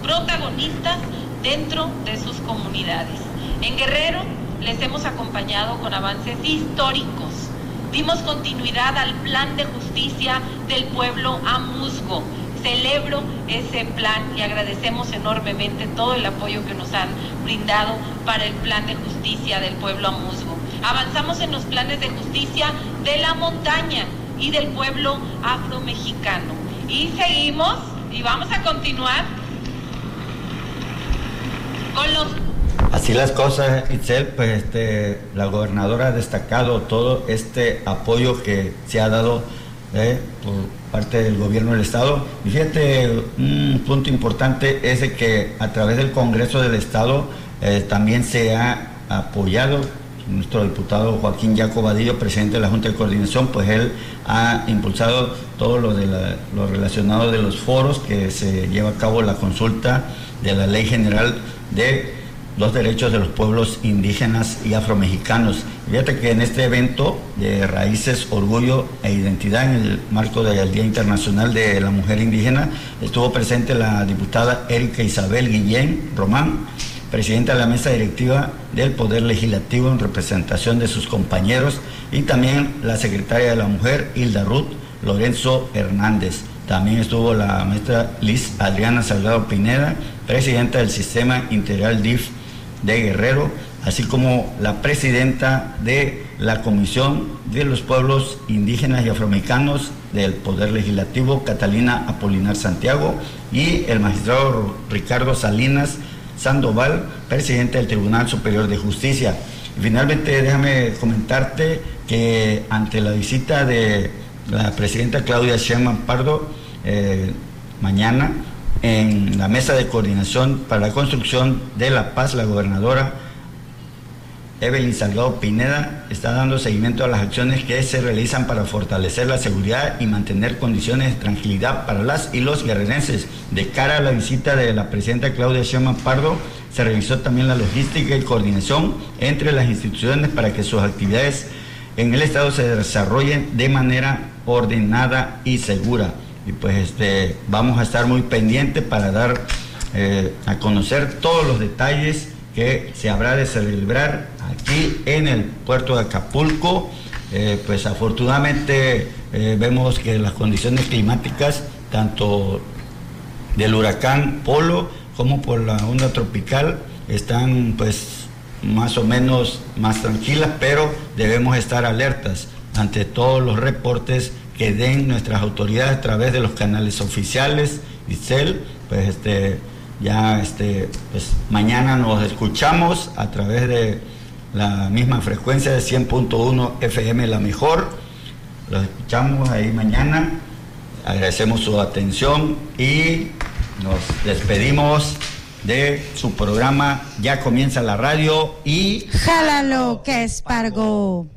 protagonistas dentro de sus comunidades. En Guerrero les hemos acompañado con avances históricos. Dimos continuidad al plan de justicia del pueblo Amuzgo. Celebro ese plan y agradecemos enormemente todo el apoyo que nos han brindado para el plan de justicia del pueblo Amuzgo. Avanzamos en los planes de justicia de la montaña y del pueblo afromexicano. Y seguimos y vamos a continuar con los... Así las cosas, Itzel, pues la gobernadora ha destacado todo este apoyo que se ha dado por parte del gobierno del estado. Y fíjate, un punto importante es de que a través del Congreso del Estado también se ha apoyado nuestro diputado Joaquín Yaco Vadillo, presidente de la Junta de Coordinación, pues él ha impulsado todo lo relacionado de los foros que se lleva a cabo la consulta de la Ley General de los derechos de los pueblos indígenas y afromexicanos. Fíjate que en este evento de Raíces, Orgullo e Identidad, en el marco del Día Internacional de la Mujer Indígena, estuvo presente la diputada Erika Isabel Guillén Román, presidenta de la mesa directiva del Poder Legislativo en representación de sus compañeros, y también la secretaria de la Mujer, Hilda Ruth Lorenzo Hernández. También estuvo la maestra Liz Adriana Salgado Pineda, presidenta del Sistema Integral DIF de Guerrero, así como la presidenta de la Comisión de los Pueblos Indígenas y Afromexicanos del Poder Legislativo, Catalina Apolinar Santiago, y el magistrado Ricardo Salinas Sandoval, presidente del Tribunal Superior de Justicia. Y finalmente, déjame comentarte que ante la visita de la presidenta Claudia Sheinbaum Pardo, mañana, en la mesa de coordinación para la construcción de la paz, la gobernadora Evelyn Salgado Pineda está dando seguimiento a las acciones que se realizan para fortalecer la seguridad y mantener condiciones de tranquilidad para las y los guerrerenses. De cara a la visita de la presidenta Claudia Sheinbaum Pardo, se revisó también la logística y coordinación entre las instituciones para que sus actividades en el estado se desarrollen de manera ordenada y segura. Y pues vamos a estar muy pendientes para dar a conocer todos los detalles que se habrá de celebrar aquí en el puerto de Acapulco. Pues afortunadamente vemos que las condiciones climáticas, tanto del huracán Polo como por la onda tropical, están pues más o menos más tranquilas, pero debemos estar alertas ante todos los reportes que den nuestras autoridades a través de los canales oficiales. Itzel, pues pues mañana nos escuchamos a través de la misma frecuencia de 100.1 FM La Mejor. Los escuchamos ahí mañana. Agradecemos su atención y nos despedimos de su programa Ya Comienza la Radio y ¡Jálalo que espargó!